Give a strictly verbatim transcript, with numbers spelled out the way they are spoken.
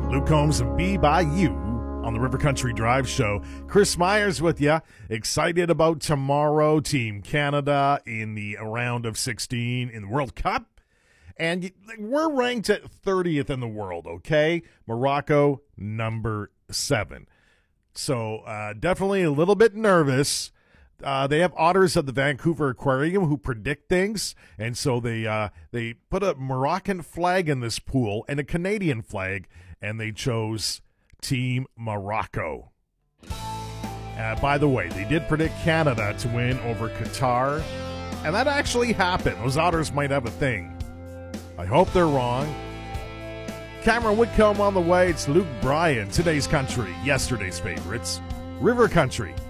Luke Combs and Be By You on the River Country Drive Show. Chris Myers with you. Excited about tomorrow. Team Canada in the round of sixteen in the World Cup. And we're ranked at thirtieth in the world, okay? Morocco, number seven. So uh, definitely a little bit nervous. Uh, they have otters at the Vancouver Aquarium who predict things, and so they uh, they put a Moroccan flag in this pool and a Canadian flag, and they chose Team Morocco. Uh, by the way, they did predict Canada to win over Qatar, and that actually happened. Those otters might have a thing. I hope they're wrong. Cameron Whitcomb on the way. It's Luke Bryan. Today's country, yesterday's favorites. River Country.